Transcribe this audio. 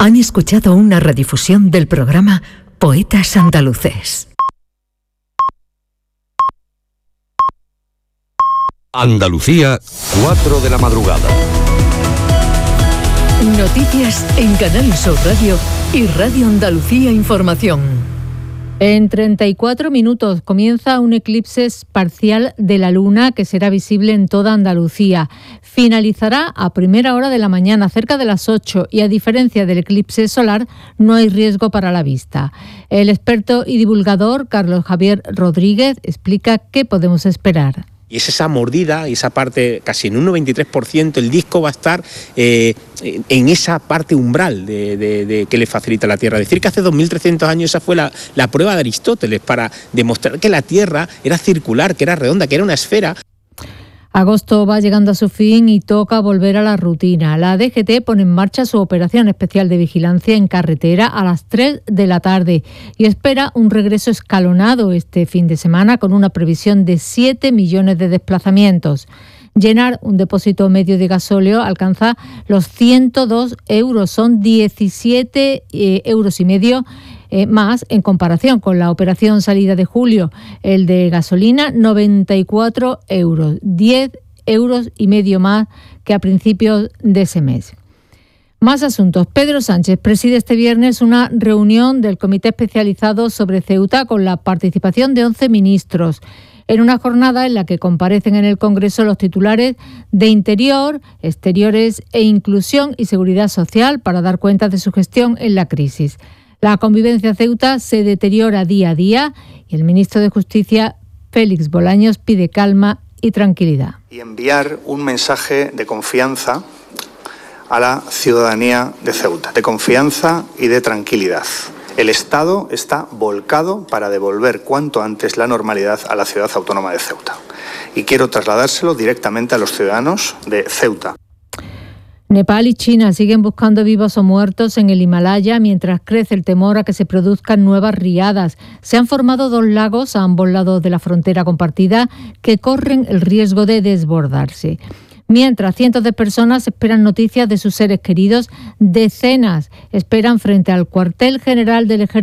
Han escuchado una redifusión del programa Poetas Andaluces. Andalucía, 4 de la madrugada. Noticias en Canal Sur Radio y Radio Andalucía Información. En 34 minutos comienza un eclipse parcial de la Luna que será visible en toda Andalucía. Finalizará a primera hora de la mañana, cerca de las 8, y a diferencia del eclipse solar, no hay riesgo para la vista. El experto y divulgador Carlos Javier Rodríguez explica qué podemos esperar. Y es esa mordida, y esa parte, casi en un 93%, el disco va a estar en esa parte umbral de que le facilita la Tierra. Decir que hace 2300 años esa fue la prueba de Aristóteles para demostrar que la Tierra era circular, que era redonda, que era una esfera. Agosto va llegando a su fin y toca volver a la rutina. La DGT pone en marcha su operación especial de vigilancia en carretera a las 3 de la tarde y espera un regreso escalonado este fin de semana con una previsión de 7 millones de desplazamientos. Llenar un depósito medio de gasóleo alcanza los 102 euros, son 17 euros y medio más en comparación con la operación salida de julio. El de gasolina, 94 euros, 10 euros y medio más que a principios de ese mes. Más asuntos. Pedro Sánchez preside este viernes una reunión del Comité Especializado sobre Ceuta con la participación de 11 ministros, en una jornada en la que comparecen en el Congreso los titulares de Interior, Exteriores e Inclusión y Seguridad Social para dar cuenta de su gestión en la crisis. La convivencia en Ceuta se deteriora día a día y el ministro de Justicia, Félix Bolaños, pide calma y tranquilidad. Y enviar un mensaje de confianza a la ciudadanía de Ceuta, de confianza y de tranquilidad. El Estado está volcado para devolver cuanto antes la normalidad a la ciudad autónoma de Ceuta. Y quiero trasladárselo directamente a los ciudadanos de Ceuta. Nepal y China siguen buscando vivos o muertos en el Himalaya mientras crece el temor a que se produzcan nuevas riadas. Se han formado 2 lagos a ambos lados de la frontera compartida que corren el riesgo de desbordarse. Mientras cientos de personas esperan noticias de sus seres queridos, decenas esperan frente al cuartel general del Ejército